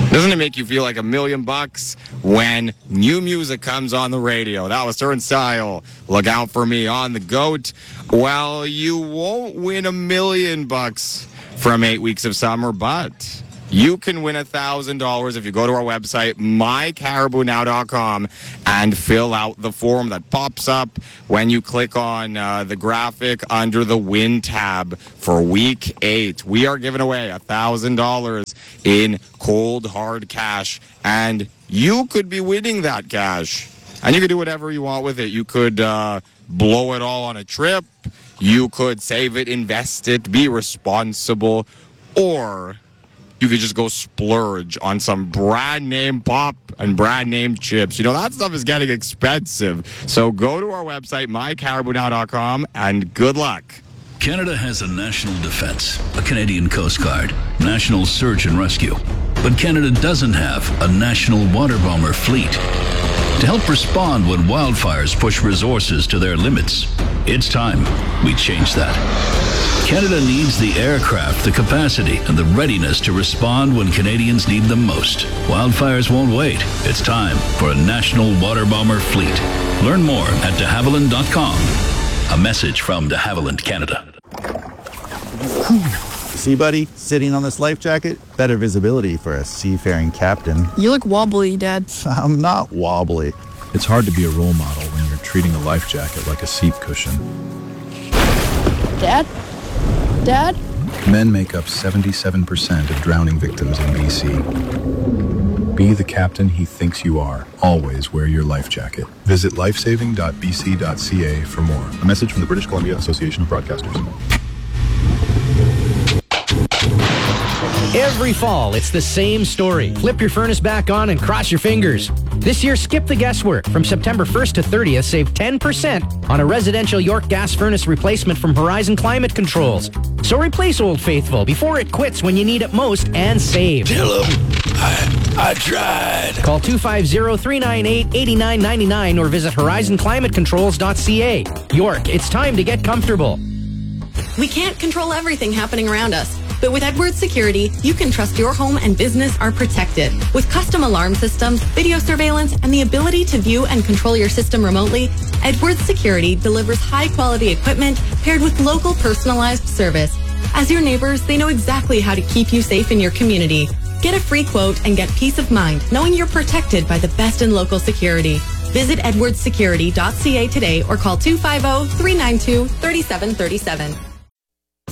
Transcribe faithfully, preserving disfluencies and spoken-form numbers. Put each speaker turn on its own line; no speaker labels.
Doesn't it make you feel like a million bucks when new music comes on the radio? That was Certain Style. Look out for me on the GOAT. Well, you won't win a million bucks from eight weeks of summer, but you can win one thousand dollars if you go to our website, my caribou now dot com, and fill out the form that pops up when you click on uh, the graphic under the Win tab for week eight. We are giving away one thousand dollars in cold, hard cash, and you could be winning that cash. And you could do whatever you want with it. You could uh, blow it all on a trip. You could save it, invest it, be responsible, or you could just go splurge on some brand name pop and brand name chips. You know, that stuff is getting expensive. So go to our website, my caribou now dot com, and good luck.
Canada has a national defense, a Canadian Coast Guard, national search and rescue. But Canada doesn't have a national water bomber fleet. To help respond when wildfires push resources to their limits, it's time we change that. Canada needs the aircraft, the capacity, and the readiness to respond when Canadians need them most. Wildfires won't wait. It's time for a national water bomber fleet. Learn more at de havilland dot com. A message from de Havilland, Canada.
See, buddy, sitting on this life jacket, better visibility for a seafaring captain.
You look wobbly, Dad.
I'm not wobbly.
It's hard to be a role model when you're treating a life jacket like a seat cushion.
Dad? Dad?
Men make up seventy-seven percent of drowning victims in B C. Be the captain he thinks you are. Always wear your life jacket. Visit lifesaving dot b c dot c a for more. A message from the British Columbia Association of Broadcasters.
Every fall, it's the same story. Flip your furnace back on and cross your fingers. This year, skip the guesswork. From September first to thirtieth, save ten percent on a residential York gas furnace replacement from Horizon Climate Controls. So replace Old Faithful before it quits when you need it most and save.
Tell them I, I tried.
Call two five zero, three nine eight, eight nine nine nine or visit horizon climate controls dot c a. York, it's time to get comfortable.
We can't control everything happening around us. But with Edwards Security, you can trust your home and business are protected. With custom alarm systems, video surveillance, and the ability to view and control your system remotely, Edwards Security delivers high-quality equipment paired with local personalized service. As your neighbors, they know exactly how to keep you safe in your community. Get a free quote and get peace of mind knowing you're protected by the best in local security. Visit edwards security dot c a today or call two five zero, three nine two, three seven three seven.